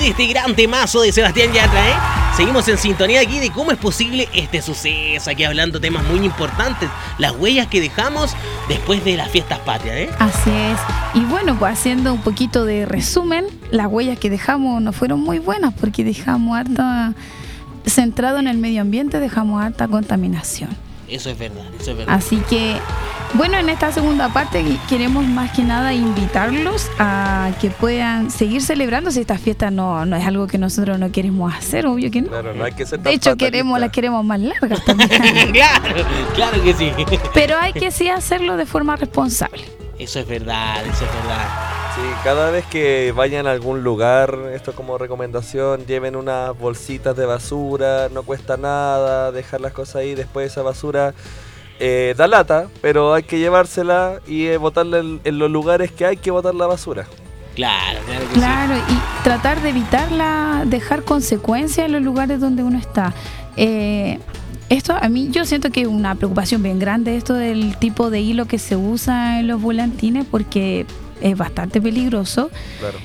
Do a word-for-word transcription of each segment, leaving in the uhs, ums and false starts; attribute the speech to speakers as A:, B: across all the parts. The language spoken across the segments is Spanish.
A: de este gran temazo de Sebastián Yatra, ¿eh? Seguimos en sintonía aquí de cómo es posible este suceso, aquí hablando temas muy importantes, las huellas que dejamos después de las fiestas patrias, ¿eh?
B: Así es. Y bueno, pues haciendo un poquito de resumen, las huellas que dejamos no fueron muy buenas porque dejamos harta, centrado en el medio ambiente, dejamos harta contaminación.
A: Eso es verdad, eso es verdad.
B: Así que, bueno, en esta segunda parte queremos más que nada invitarlos a que puedan seguir celebrando si esta fiesta no, no es algo que nosotros no queremos hacer, obvio que no.
C: Claro, no hay que ser tan
B: De hecho,
C: fatalista.
B: queremos, las queremos más largas también.
A: Claro, claro que sí.
B: Pero hay que sí hacerlo de forma responsable.
A: Eso es verdad, eso es verdad.
C: Sí, cada vez que vayan a algún lugar, esto como recomendación, lleven unas bolsitas de basura, no cuesta nada dejar las cosas ahí, después esa basura eh, da lata, pero hay que llevársela y eh, botarla en, en los lugares que hay que botar la basura.
A: Claro, claro que
B: Claro, y tratar de evitarla, dejar consecuencias en los lugares donde uno está. Eh, esto a mí, yo siento que es una preocupación bien grande esto del tipo de hilo que se usa en los volantines porque es bastante peligroso.
C: Claro.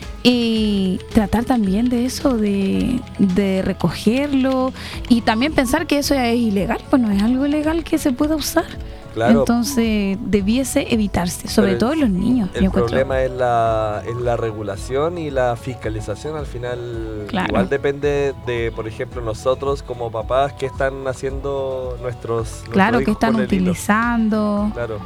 B: Y tratar también de eso, de, de recogerlo y también pensar que eso ya es ilegal, pues no es algo ilegal que se pueda usar.
C: Claro.
B: Entonces debiese evitarse, sobre
C: Pero
B: todo
C: el-
B: los niños.
C: El
B: yo encuentro.
C: problema es la, es la regulación y la fiscalización. Al final,
B: Claro.
C: igual depende de, por ejemplo, nosotros como papás, qué están haciendo nuestros, nuestros
B: Claro, que
C: hijos
B: están
C: con el hilo.
B: utilizando
C: Claro.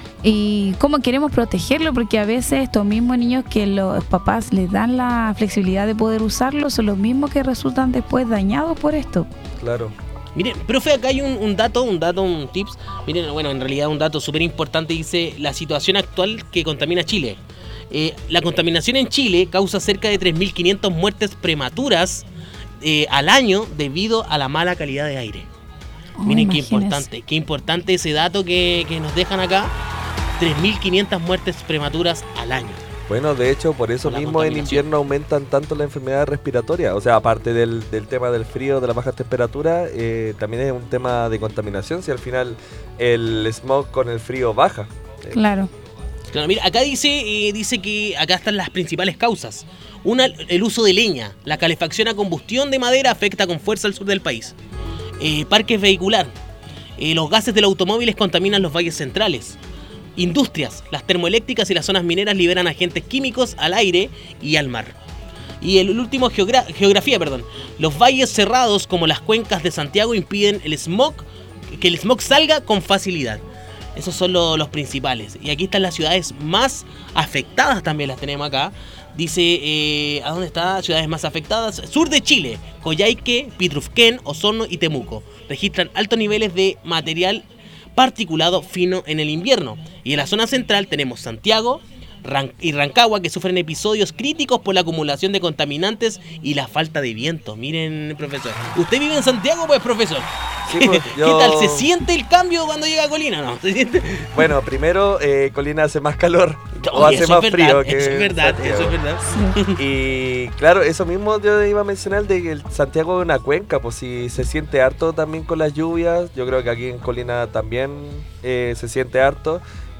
B: y cómo queremos protegerlo, porque a veces estos mismos niños que los papás les dan la flexibilidad de poder usarlo son los mismos que resultan después dañados por esto.
C: Claro.
A: Miren, profe, acá hay un, un dato, un dato, un tips. Miren, bueno, en realidad un dato súper importante, dice la situación actual que contamina Chile. Eh, la contaminación en Chile causa cerca de tres mil quinientas muertes prematuras eh, al año debido a la mala calidad de aire.
B: Oh,
A: Miren qué
B: imagínense.
A: importante, qué importante ese dato que, que nos dejan acá. tres mil quinientas muertes prematuras al año.
C: Bueno, de hecho, por eso
A: Por la
C: mismo en
A: contaminación.
C: invierno aumentan tanto las enfermedades respiratorias. O sea, aparte del, del tema del frío, de las bajas temperaturas, eh, también es un tema de contaminación. Si al final el smog con el frío baja. Eh,
B: Claro.
A: Claro, mira, acá dice, eh, dice que acá están las principales causas. Una, el uso de leña. La calefacción a combustión de madera afecta con fuerza al sur del país. Eh, parques vehicular. Eh, los gases de los automóviles contaminan los valles centrales. Industrias. Las termoeléctricas y las zonas mineras liberan agentes químicos al aire y al mar. Y el último, geogra- geografía, perdón. Los valles cerrados como las cuencas de Santiago impiden el smog, que el smog salga con facilidad. Esos son lo- los principales. Y aquí están las ciudades más afectadas, también las tenemos acá. Dice, eh, ¿a dónde está? Ciudades más afectadas. Sur de Chile, Coyhaique, Pitrufquén, Osorno y Temuco. Registran altos niveles de material particulado fino en el invierno. Y en la zona central tenemos Santiago Ran- y Rancagua, que sufren episodios críticos por la acumulación de contaminantes y la falta de viento. Miren, profesor. ¿Usted vive en Santiago, pues, profesor?
C: Sí, pues,
A: ¿Qué
C: yo-
A: tal? ¿Se siente el cambio cuando llega a Colina? ¿No? ¿Se siente?
C: Bueno, primero, eh, Colina hace más calor o
A: Oye,
C: hace
A: eso
C: más
A: es verdad,
C: frío que
A: eso es verdad,
C: Santiago.
A: eso es verdad.
B: Sí.
C: Y claro, eso mismo yo iba a mencionar de que el Santiago es una cuenca, pues si se siente harto también con las lluvias, yo creo que aquí en Colina también eh, se siente harto,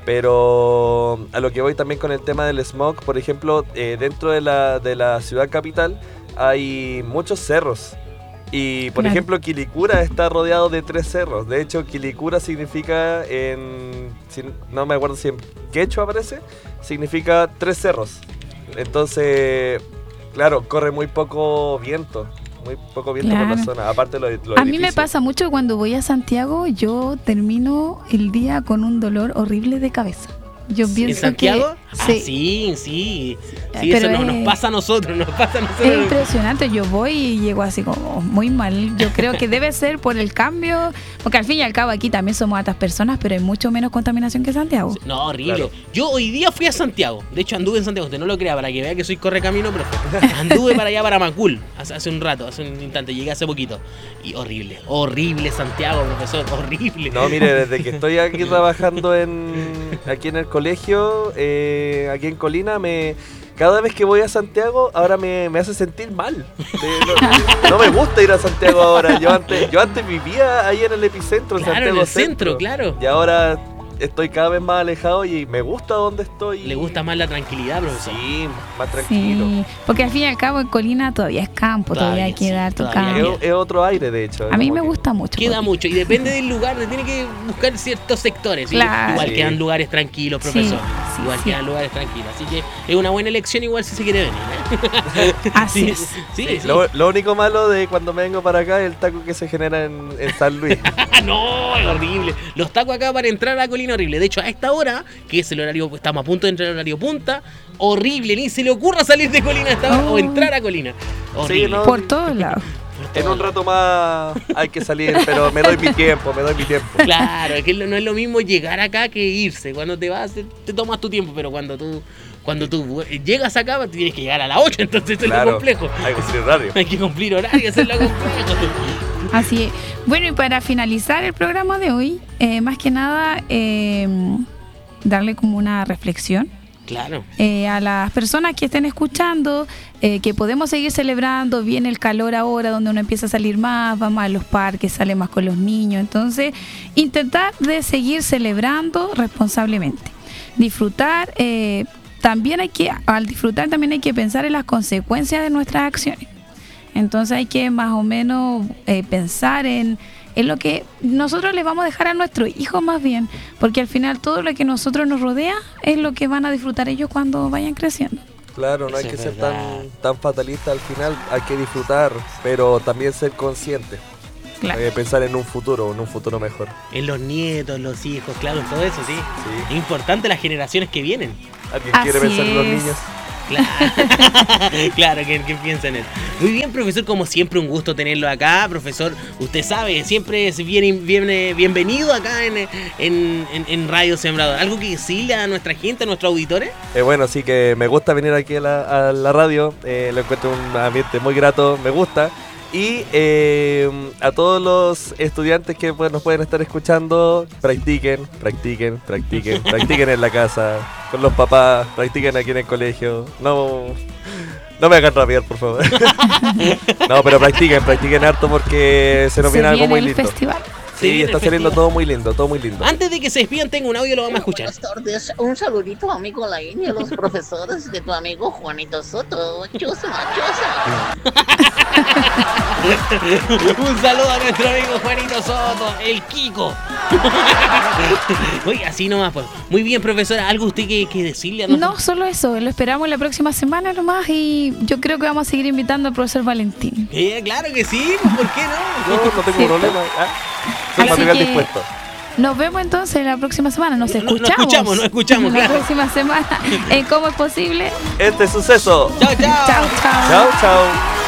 C: pero a lo que voy también con el tema del smog, por ejemplo, eh, dentro de la, de la ciudad capital hay muchos cerros. Y por
B: Claro.
C: ejemplo, Quilicura está rodeado de tres cerros. De hecho, Quilicura significa en... si- no me acuerdo si en quechua aparece. Significa tres cerros. Entonces, claro, corre muy poco viento. Muy poco viento por la
B: Claro.
C: zona. Aparte de los, los
B: A mí me
C: edificios.
B: pasa mucho que cuando voy a Santiago, yo termino el día con un dolor horrible de cabeza. Yo
A: ¿En
B: pienso
A: Santiago?
B: que
A: Ah,
B: sí,
A: sí, sí. Sí,
B: Pero
A: eso no,
B: es-
A: nos pasa a nosotros, nos pasa a
B: es
A: nosotros.
B: impresionante. Yo voy y llego así como muy mal. Yo creo que debe ser por el cambio, porque al fin y al cabo aquí también somos altas personas, pero hay mucho menos contaminación que Santiago.
A: No, horrible.
C: Claro.
A: Yo hoy día fui a Santiago. De hecho, anduve en Santiago. Usted no lo crea, para que vea que soy correcamino, pero anduve para allá, para Macul, hace, hace un rato, hace un instante. Llegué hace poquito. Y horrible, horrible Santiago, profesor, horrible.
C: No, mire, desde que estoy aquí trabajando en aquí en el colegio, eh, aquí en Colina, me cada vez que voy a Santiago, ahora me, me hace sentir mal. De- no, no me gusta ir a Santiago ahora. Yo antes, yo antes vivía ahí en el epicentro, en
A: Claro, en
C: Santiago
A: el centro, claro.
C: Y ahora estoy cada vez más alejado y me gusta donde estoy.
A: ¿Le gusta más la tranquilidad, profesor?
C: Sí, más tranquilo.
B: Sí, porque al fin y al cabo en Colina todavía es campo, todavía,
A: Todavía
B: hay que
A: sí,
B: dar tu
A: todavía
B: campo.
C: Es, es otro aire, de hecho.
B: A mí
C: como
B: me
C: que-
B: gusta mucho.
A: Queda
B: Colina.
A: mucho y depende del lugar, tiene que buscar ciertos sectores. ¿sí?
B: Claro.
A: Igual
C: Sí.
A: quedan lugares tranquilos,
B: Sí,
A: profesor.
B: sí,
A: igual
B: sí.
A: quedan lugares tranquilos. Así que es una buena elección igual si se quiere venir. ¿eh?
B: Así
A: sí,
B: es.
A: sí,
C: Sí,
A: sí.
C: Lo, lo único malo de cuando me vengo para acá es el taco que se genera en, en San Luis.
A: Ah, no, es horrible. Los tacos acá para entrar a Colina, horrible. De hecho, a esta hora, que es el horario, estamos a punto de entrar al horario punta, horrible. Ni se le ocurra salir de Colina a esta hora
B: Oh.
A: o entrar a Colina. Horrible.
C: ¿no?
B: Por todos lados.
C: En un rato más hay que salir, pero me doy mi tiempo, me doy mi tiempo.
A: Claro, es que no es lo mismo llegar acá que irse. Cuando te vas, te, te tomas tu tiempo, pero cuando tú cuando tú llegas acá, tienes que llegar a las ocho, entonces eso es lo
C: Claro,
A: complejo.
C: hay que salir horario.
A: Hay que cumplir horario, eso es lo complejo.
B: Así es. Bueno, y para finalizar el programa de hoy, eh, más que nada, eh, darle como una reflexión
A: Claro.
B: eh, a las personas que estén escuchando, eh, que podemos seguir celebrando, viene el calor ahora donde uno empieza a salir más, va más a los parques, sale más con los niños, entonces intentar de seguir celebrando responsablemente, disfrutar, eh, también hay que, al disfrutar también hay que pensar en las consecuencias de nuestras acciones, entonces hay que más o menos eh, pensar en es lo que nosotros les vamos a dejar a nuestros hijos más bien, porque al final todo lo que nosotros nos rodea es lo que van a disfrutar ellos cuando vayan creciendo.
C: Claro, no hay
A: Eso
C: que
A: es
C: ser
A: verdad.
C: tan, tan fatalista al final, hay que disfrutar, pero también ser consciente.
B: Claro.
C: Eh, pensar en un futuro, en un futuro mejor.
A: En los nietos, los hijos, claro, en todo eso, sí.
C: Sí.
A: Es importante las generaciones que vienen.
C: ¿Alguien quiere
B: Así
C: pensar en los
B: es.
C: niños?
A: Claro, claro que, que piensen en él. Muy bien, profesor, como siempre un gusto tenerlo acá, profesor. Usted sabe, siempre es bien, bien, bienvenido acá en, en, en, en Radio Sembrador. ¿Algo que decirle a nuestra gente, a nuestros auditores?
C: Eh, bueno, sí que me gusta venir aquí a la, a la radio, eh, lo encuentro un ambiente muy grato, me gusta. Y eh, a todos los estudiantes que pues, nos pueden estar escuchando, practiquen, practiquen, practiquen, practiquen en la casa, con los papás, practiquen aquí en el colegio. No, no me hagan rabiar, por favor. No, pero practiquen, practiquen harto porque se nos
B: Se
C: viene algo muy
B: el
C: lindo.
B: festival.
A: Se
C: Sí,
A: viene
C: está
A: el
C: saliendo
A: festival.
C: todo muy lindo, todo muy lindo.
A: Antes de que se despidan, tengo un audio, lo vamos a escuchar.
D: Buenas tardes, un saludito amigo Laín y a los profesores de tu amigo Juanito Soto. Chusa, chusa.
A: Un saludo a nuestro amigo Juanito Soto, el Kiko. Oye, así nomás, pues. Muy bien, profesora, ¿algo usted que, que decirle a
B: No,
A: nosotros?
B: solo eso, lo esperamos la próxima semana nomás y yo creo que vamos a seguir invitando al profesor Valentín.
A: Eh, claro que sí, pues, ¿por qué no?
C: No, no tengo
B: Cierto.
C: problema. Ah, soy
B: Así
C: material
B: que-
C: dispuesto.
B: Nos vemos entonces la próxima semana, nos
A: No- no
B: escuchamos.
A: escuchamos, nos escuchamos,
B: La
A: claro.
B: próxima semana en ¿Cómo es posible?
C: Este suceso.
A: Chao, chao.
B: Chao, chao.
C: Chao, chao.